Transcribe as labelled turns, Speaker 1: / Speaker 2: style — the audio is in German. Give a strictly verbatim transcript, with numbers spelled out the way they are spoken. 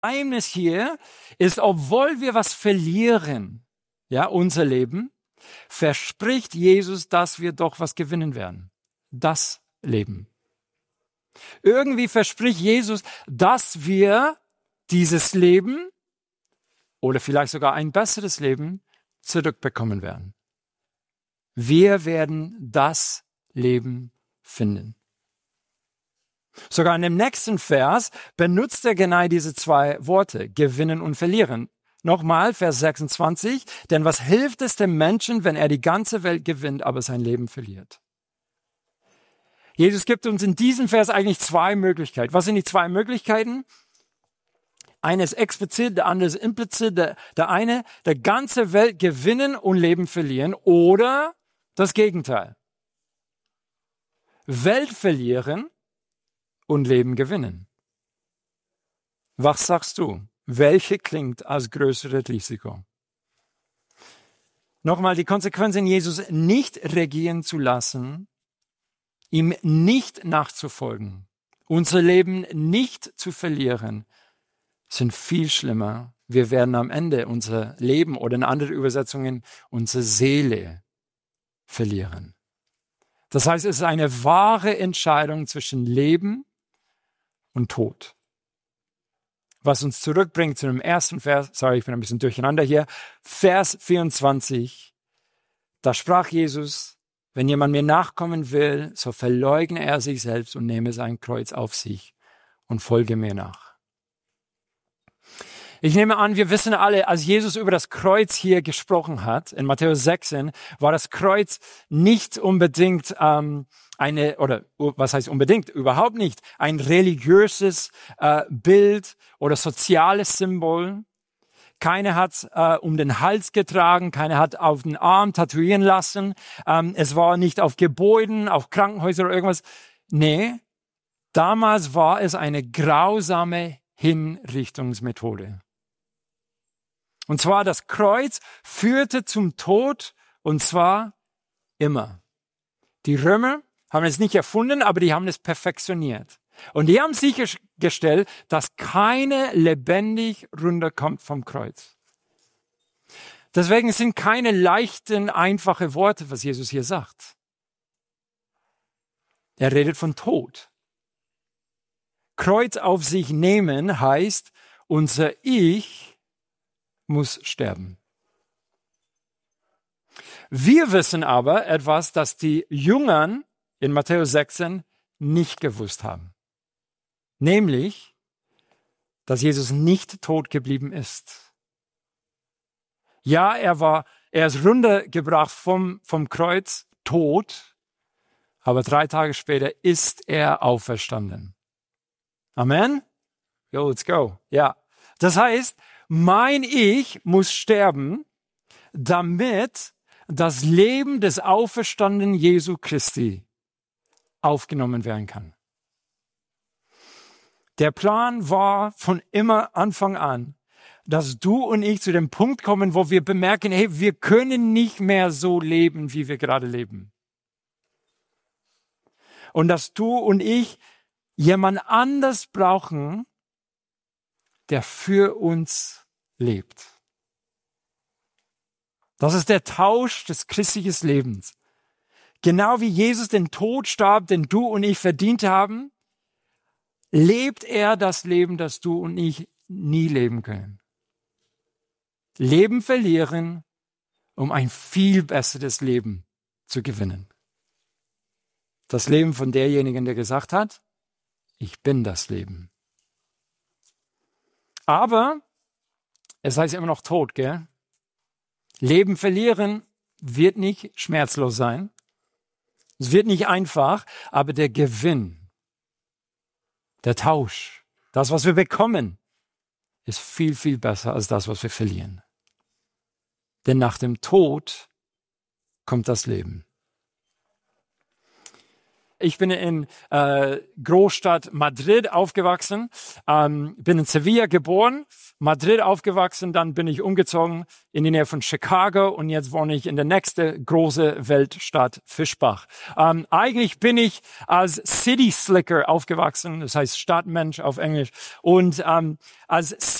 Speaker 1: Geheimnis hier ist, obwohl wir was verlieren, ja, unser Leben, verspricht Jesus, dass wir doch was gewinnen werden. Das Leben. Irgendwie verspricht Jesus, dass wir dieses Leben oder vielleicht sogar ein besseres Leben zurückbekommen werden. Wir werden das Leben finden. Sogar in dem nächsten Vers benutzt er genau diese zwei Worte, gewinnen und verlieren. Nochmal, Vers sechsundzwanzig, denn was hilft es dem Menschen, wenn er die ganze Welt gewinnt, aber sein Leben verliert? Jesus gibt uns in diesem Vers eigentlich zwei Möglichkeiten. Was sind die zwei Möglichkeiten? Eine ist explizit, der andere ist implizit. Der, der eine, der ganze Welt gewinnen und Leben verlieren, oder das Gegenteil. Welt verlieren und Leben gewinnen. Was sagst du? Welche klingt als größeres Risiko? Nochmal, die Konsequenzen, Jesus nicht regieren zu lassen, ihm nicht nachzufolgen, unser Leben nicht zu verlieren, sind viel schlimmer. Wir werden am Ende unser Leben oder in anderen Übersetzungen unsere Seele verlieren. Das heißt, es ist eine wahre Entscheidung zwischen Leben und Tod. Was uns zurückbringt zu dem ersten Vers, sorry, ich bin ein bisschen durcheinander hier, Vers vierundzwanzig, da sprach Jesus, wenn jemand mir nachkommen will, so verleugne er sich selbst und nehme sein Kreuz auf sich und folge mir nach. Ich nehme an, wir wissen alle, als Jesus über das Kreuz hier gesprochen hat, in Matthäus sechzehn, war das Kreuz nicht unbedingt ähm, eine, oder was heißt unbedingt, überhaupt nicht, ein religiöses äh, Bild oder soziales Symbol. Keiner hat äh, um den Hals getragen, keiner hat auf den Arm tätowieren lassen. Ähm, es war nicht auf Gebäuden, auf Krankenhäusern oder irgendwas. Nee, damals war es eine grausame Hinrichtungsmethode. Und zwar das Kreuz führte zum Tod, und zwar immer. Die Römer haben es nicht erfunden, aber die haben es perfektioniert. Und die haben sichergestellt, dass keine lebendig runterkommt vom Kreuz. Deswegen sind keine leichten, einfache Worte, was Jesus hier sagt. Er redet von Tod. Kreuz auf sich nehmen heißt, unser Ich muss sterben. Wir wissen aber etwas, das die Jüngern in Matthäus sechzehn nicht gewusst haben. Nämlich, dass Jesus nicht tot geblieben ist. Ja, er war, er ist runtergebracht vom, vom Kreuz, tot, aber drei Tage später ist er auferstanden. Amen? Yo, let's go. Ja. Das heißt, mein Ich muss sterben, damit das Leben des auferstandenen Jesu Christi aufgenommen werden kann. Der Plan war von immer Anfang an, dass du und ich zu dem Punkt kommen, wo wir bemerken, hey, wir können nicht mehr so leben, wie wir gerade leben. Und dass du und ich jemand anders brauchen, der für uns lebt. Das ist der Tausch des christlichen Lebens. Genau wie Jesus den Tod starb, den du und ich verdient haben, lebt er das Leben, das du und ich nie leben können. Leben verlieren, um ein viel besseres Leben zu gewinnen. Das Leben von derjenigen, der gesagt hat, ich bin das Leben. Aber es heißt immer noch Tod, gell? Leben verlieren wird nicht schmerzlos sein. Es wird nicht einfach, aber der Gewinn, der Tausch, das, was wir bekommen, ist viel, viel besser als das, was wir verlieren. Denn nach dem Tod kommt das Leben. Ich bin in äh, Großstadt Madrid aufgewachsen, ähm, bin in Sevilla geboren, Madrid aufgewachsen, dann bin ich umgezogen in die Nähe von Chicago und jetzt wohne ich in der nächsten große Weltstadt Fischbach. Ähm, eigentlich bin ich als City Slicker aufgewachsen, das heißt Stadtmensch auf Englisch, und ähm, als